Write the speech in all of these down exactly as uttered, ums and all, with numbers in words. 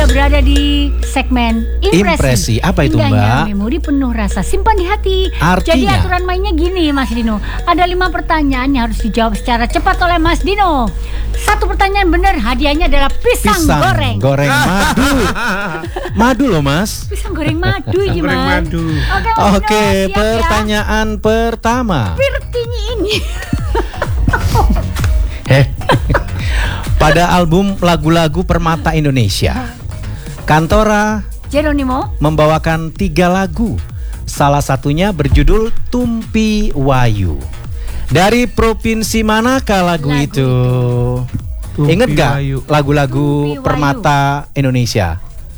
Anda berada di segmen Impresi. Impresi, apa itu Indahnya Mbak? memori penuh rasa, simpan di hati. Artinya? Jadi aturan mainnya gini Mas Dino. Ada lima pertanyaan yang harus dijawab secara cepat oleh Mas Dino. Satu pertanyaan benar, hadiahnya adalah pisang, Pisang goreng. goreng madu. Madu loh Mas. Pisang goreng madu ini Goreng Mas. madu. Oke, Mas Oke, Dino, siap pertanyaan pertama. ya. Pirtini ini. Eh. Pada album lagu-lagu Permata Indonesia, Kantora Jeronimo membawakan tiga lagu. Salah satunya berjudul Tumpi Wayu. Dari provinsi manakah lagu, Lagu itu? Tumpi Ingat gak Wayu. lagu-lagu Tumpi Wayu. Permata Indonesia?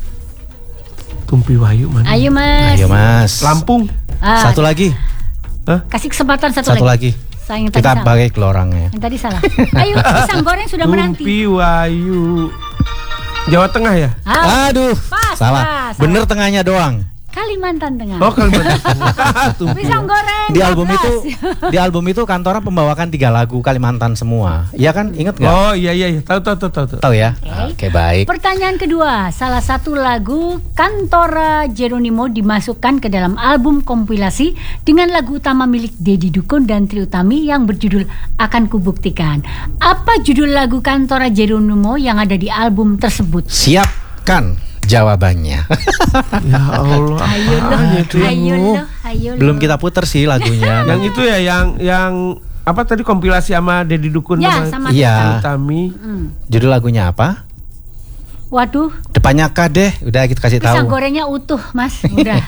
Tumpi Wayu mana? Ayo Mas. Ayo Mas. Lampung. Ah, Satu lagi. kasih kesempatan satu, Satu lagi. Saya yang tadi Kita salah. bagi ke orangnya. Yang tadi salah. Ayo, pisang goreng sudah menanti. Tumpi Wayu. Jawa Tengah ya? Ah, Aduh, pas, salah. pas, Bener tengahnya doang. Kalimantan Tengah. Oh, Kalimantan. Tumpi Pisang goreng. Di album dua belas. itu, di album itu Kantora membawakan tiga lagu Kalimantan semua. Iya kan? Ingat nggak? Oh iya iya iya. Tahu tahu tahu tahu. Tahu ya? Oke. Oke, baik. Pertanyaan kedua, salah satu lagu Kantora Jeronimo dimasukkan ke dalam album kompilasi dengan lagu utama milik Deddy Dukun dan Trie Utami yang berjudul Akan Kubuktikan. Apa judul lagu Kantora Jeronimo yang ada di album tersebut? Siapkan jawabannya. Ya Allah. Ayo loh, apanya itu ya? ayo loh, ayo loh. Belum kita puter sih lagunya. Yang itu ya yang yang apa tadi kompilasi sama Deddy Dukun Ya, sama Iya. Utami. Hmm. Judul lagunya apa? Waduh, Depannya K deh. Udah kita kasih pisang tahu. gorengnya utuh, Mas. Udah.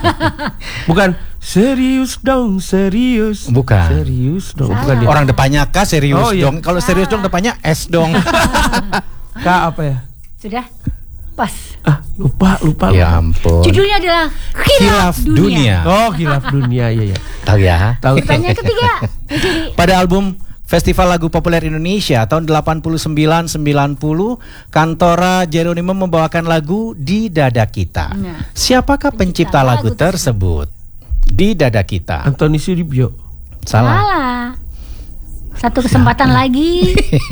Bukan serius dong, serius. Bukan. Serius dong, Salah. bukan dia. Orang depannya K serius Oh, iya. dong. Kalau serius dong depannya S dong. K apa ya? Sudah? Pas. Ah, lupa, lupa. Ya lupa. ampun. Judulnya adalah Khilaf, Khilaf Dunia. Dunia. Oh, Khilaf Dunia, iya ya. Tahu ya? Tahu. Pertanyaan ketiga. Jadi, Pada album Festival Lagu Populer Indonesia tahun delapan puluh sembilan sembilan puluh, Kantora Jeronimo membawakan lagu Di Dada Kita. Nah, Siapakah pencipta, pencipta lagu lagu tersebut? Di Dada Kita. Antoni Sudibyo. Salah. salah. Satu kesempatan lagi.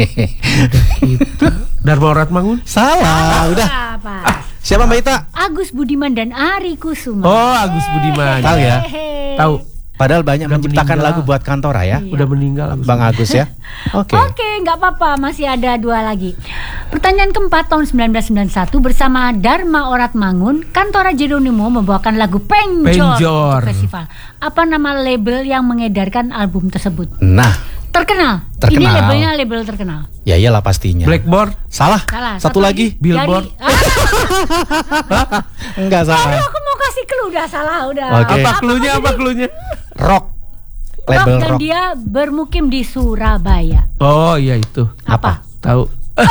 Kita. Dharma Oratmangun. Salah. Udah. Apa? Siapa Mbak Ita? Agus Budiman dan Ari Kusuma. Oh, Agus Budiman. Tahu ya? Hehehe. Tahu. Padahal banyak Udah menciptakan meninggal. lagu buat Kantora ya. Iya. Udah meninggal Agus. Bang Agus ya. Oke. Oke, nggak apa-apa, masih ada dua lagi. Pertanyaan keempat tahun sembilan belas sembilan puluh satu bersama Dharma Oratmangun, Kantora Jeronimo membawakan lagu Penjor, Penjor. untuk festival. Apa nama label yang mengedarkan album tersebut? Nah, Terkenal. Terkenal. Ini labelnya label terkenal. ya iyalah pastinya. Blackboard. Salah. Salah. Satu, lagi. Billboard. Dari- Ah, Enggak aduh, salah. aku mau kasih clue, udah salah udah. Oke. Apa klunya? Apa klunya? Rock. Rock Label dan rock. dia bermukim di Surabaya. Oh, iya itu. Apa? Tahu.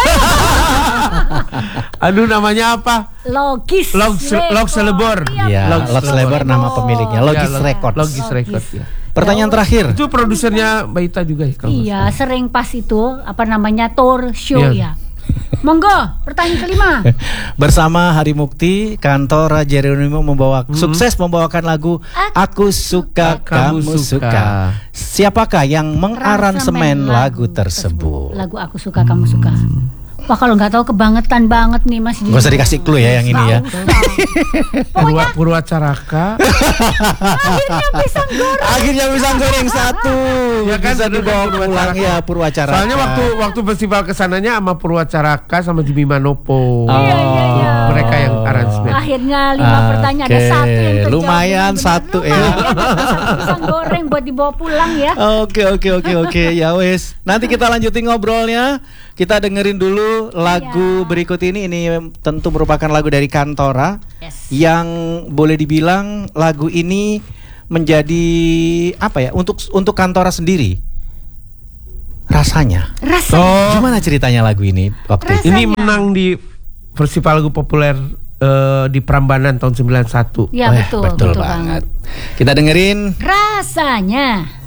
Aduh, namanya apa? Logis. Log- Log Selebor. Iya, Logs Logs Labor nama pemiliknya. Logis Ya, Log- Records. Logis Records ya. Pertanyaan terakhir. Itu produsernya Mbak Ita juga ya? kalau nggak Iya, salah. sering pas itu apa namanya tour show Iya. ya. Monggo, pertanyaan kelima. Bersama Hari Mukti, Kantora Jeronimo membawa Hmm. sukses membawakan lagu Aku Suka Kamu Kamu Suka. Suka. Siapakah yang mengaransemen Aransemen lagu tersebut? Lagu Aku Suka Kamu Suka. Wah, kalau nggak tahu kebangetan banget nih Mas. Gak usah dikasih clue ya yang ini ya. Purwa, Purwacaraka. Akhirnya pisang goreng. Akhirnya pisang goreng satu. Ya kan, Bisa bener dibawa kan, pulang Purwacaraka. ya Purwacaraka. Soalnya waktu waktu festival kesananya sama Purwacaraka sama Jimmy Manopo. Oh. Iya, iya, iya. Mereka yang aransemen. Akhirnya lima Oke, pertanyaan ada satu yang terjawab. lumayan Benar, satu ya. lumayan. Satu pisang goreng buat dibawa pulang ya. Oke oke oke oke ya wes. Nanti kita lanjutin ngobrolnya. Kita dengerin dulu lagu Iya. berikut ini. Ini tentu merupakan lagu dari Kantora Yes. yang boleh dibilang lagu ini menjadi apa ya untuk untuk Kantora sendiri. Rasanya. Rasa. Oh, Gimana ceritanya lagu ini waktu itu? ini Rasanya. menang di Festival Lagu Populer eh, di Prambanan tahun sembilan puluh satu. Ya Weh, betul, betul betul banget. banget. Kita dengerin. Rasanya.